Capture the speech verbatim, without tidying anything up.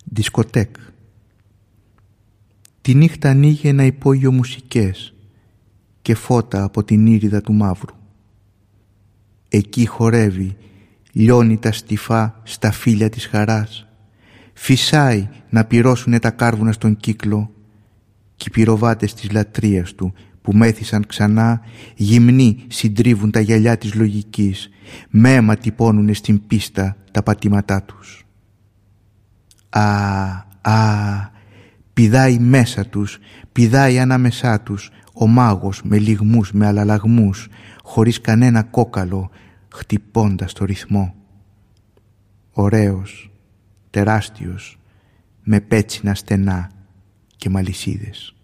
Δισκοτέκ. Τη νύχτα ανοίγει ένα υπόγειο μουσικές και φώτα από την ήριδα του μαύρου. Εκεί χορεύει, λιώνει τα στιφά στα φύλλα της χαράς. Φυσάει να πυρώσουνε τα κάρβουνα στον κύκλο κι οι πυροβάτες της λατρείας του που μέθησαν ξανά γυμνοί συντρίβουν τα γυαλιά της λογικής, με αίμα τυπώνουνε στην πίστα τα πατήματά τους. Α, α, πηδάει μέσα τους, πηδάει ανάμεσά τους ο μάγος με λυγμούς, με αλλαλαγμούς, χωρίς κανένα κόκαλο, χτυπώντας το ρυθμό. Ωραίος, τεράστιος, με πέτσινα στενά και μαλισσίδες.